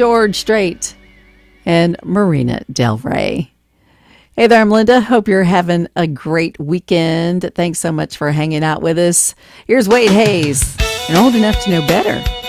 George Strait, and Marina Del Rey. Hey there, I'm Linda. Hope you're having a great weekend. Thanks so much for hanging out with us. Here's Wade Hayes, and Old Enough to Know Better.